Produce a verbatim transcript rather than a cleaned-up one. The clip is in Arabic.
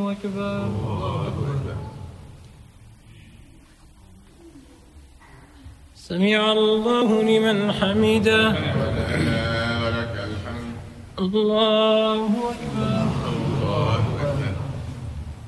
أكبر. الله أكبر. سمع الله لمن حمده. ربنا ولك الحمد. الله أكبر. الله أكبر.